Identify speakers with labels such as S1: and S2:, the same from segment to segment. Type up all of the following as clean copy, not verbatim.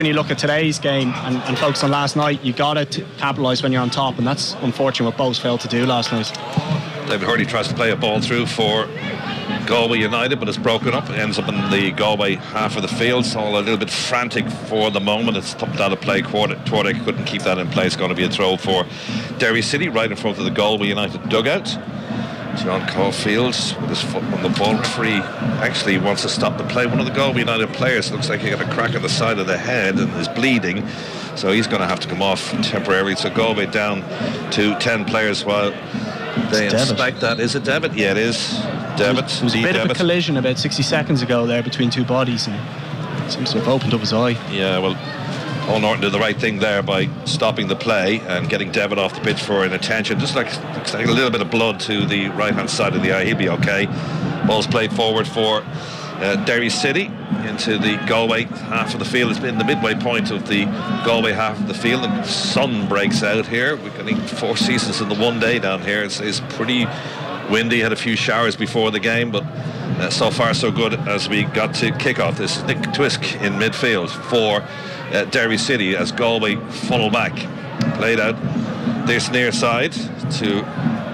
S1: When you look at today's game and focus on last night, you got to capitalise when you're on top, and that's unfortunate what Bohs failed to do last night.
S2: David Hurley tries to play a ball through for Galway United, but it's broken up. It ends up in the Galway half of the field. It's all a little bit frantic for the moment. It's thumped out of play. Twardick couldn't keep that in place. It's going to be a throw for Derry City right in front of the Galway United dugout. John Caulfield with his foot on the ball. Referee actually wants to stop the play. One of the Galway United players looks like he got a crack on the side of the head and is bleeding, so he's going to have to come off temporarily. So Galway down to 10 players while they inspect that. Is it Devitt? Yeah, it is Devitt.
S1: There was a bit of a collision about 60 seconds ago there between two bodies, and it seems to have opened up his eye.
S2: Yeah, well, Paul Norton did the right thing there by stopping the play and getting Devitt off the pitch for an attention. Just looks like a little bit of blood to the right hand side of the eye. He'll be okay. Ball's played forward for Derry City into the Galway half of the field. It's been the midway point of the Galway half of the field. The sun breaks out here. We're getting 4 seasons in the one day down here. It's pretty windy. Had a few showers before the game, but so far so good as we got to kick off. This is Nick Twisk in midfield for Derry City as Galway funnel back. Played out this near side to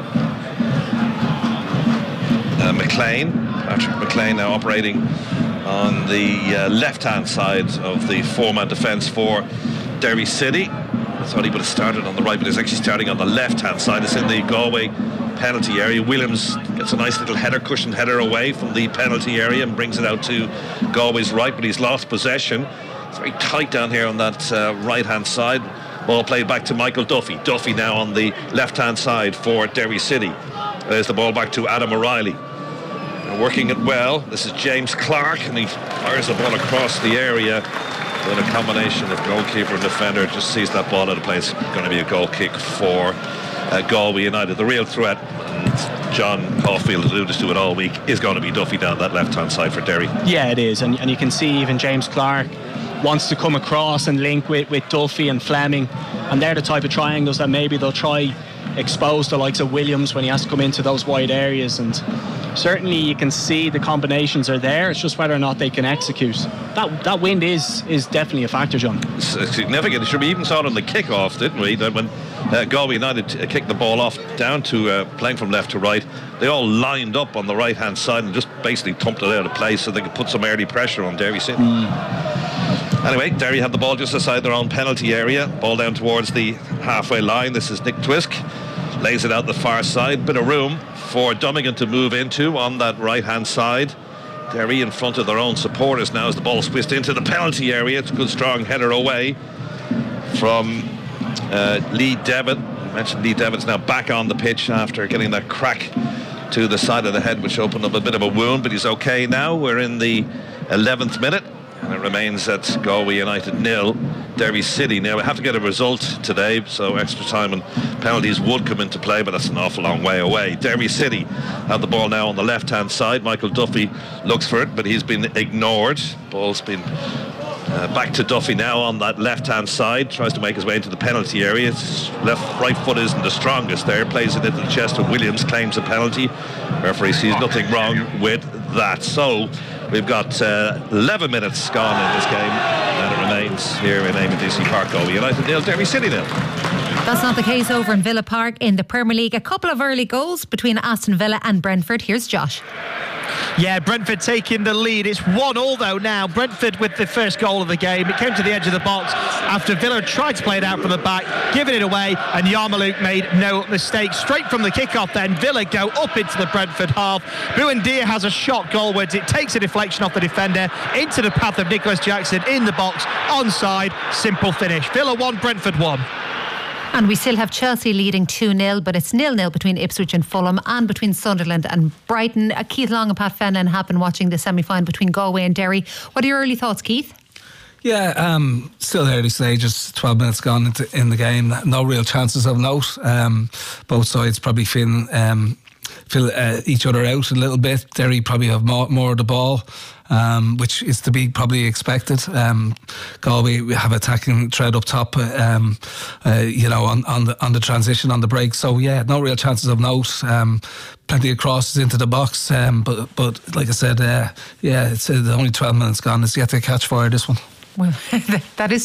S2: McLean. Patrick McLean now operating on the left-hand side of the four-man defence for Derry City. I thought he would have started on the right, but he's actually starting on the left-hand side. It's in the Galway penalty area. Williams gets a nice little header, cushioned header away from the penalty area and brings it out to Galway's right, but he's lost possession. It's very tight down here on that right-hand side. Ball played back to Michael Duffy. Duffy now on the left-hand side for Derry City. There's the ball back to Adam O'Reilly. Working it well. This is James Clark, and he fires the ball across the area. Then a combination of goalkeeper and defender just sees that ball out of place. It's going to be a goal kick for Galway United. The real threat, and John Caulfield alluded to it all week, is going to be Duffy down that left-hand side for Derry. Yeah,
S1: it is, and you can see even James Clark wants to come across and link with Duffy and Fleming, and they're the type of triangles that maybe they'll try expose the likes of Williams when he has to come into those wide areas. And certainly you can see the combinations are there. It's just whether or not they can execute. That wind is definitely a factor, John.
S2: It's significant. Sure, we even saw it on the kick-off, didn't we? That when Galway United kicked the ball off down to playing from left to right, they all lined up on the right-hand side and just basically thumped it out of place so they could put some early pressure on Derry City. Anyway, Derry had the ball just outside their own penalty area. Ball down towards the halfway line. This is Nick Twisk. Lays it out the far side. Bit of room for Dummigan to move into on that right-hand side. Derry in front of their own supporters now as the ball squished into the penalty area. It's a good strong header away from Lee Devitt. I mentioned Lee Devitt's now back on the pitch after getting that crack to the side of the head, which opened up a bit of a wound, but he's okay now. We're in the 11th minute. And it remains at Galway United 0, Derry City. Now we have to get a result today, so extra time and penalties would come into play, but that's an awful long way away. Derry City have the ball now on the left-hand side. Michael Duffy looks for it, but he's been ignored. Ball's been back to Duffy now on that left-hand side. Tries to make his way into the penalty area. His right foot isn't the strongest there. Plays it into the chest of Williams. Claims a penalty. Referee sees nothing wrong with that. So we've got 11 minutes gone in this game, and it remains here in Eamon DC Park. Galway United 0, Derry City 0.
S3: That's not the case over in Villa Park in the Premier League. A couple of early goals between Aston Villa and Brentford. Here's Josh.
S4: Yeah, Brentford taking the lead. It's 1-1 though now. Brentford with the first goal of the game. It came to the edge of the box after Villa tried to play it out from the back, giving it away, and Yarmouk made no mistake. Straight from the kickoff then, Villa go up into the Brentford half. Buendia has a shot goalwards. It takes a deflection off the defender into the path of Nicholas Jackson in the box. Onside, simple finish. Villa 1, Brentford 1.
S3: And we still have Chelsea leading 2-0, but it's 0-0 between Ipswich and Fulham and between Sunderland and Brighton. Keith Long and Pat Fennan have been watching the semi-final between Galway and Derry. What are your early thoughts, Keith?
S5: Yeah, still early stages, 12 minutes gone in the game. No real chances of note. Both sides probably feel each other out a little bit. Derry probably have more of the ball, which is to be probably expected. Galway we have attacking thread up top, on the transition, on the break. So yeah, no real chances of note. Plenty of crosses into the box, but like I said, it's only 12 minutes gone. It's yet to catch fire, this one.
S3: Well, that is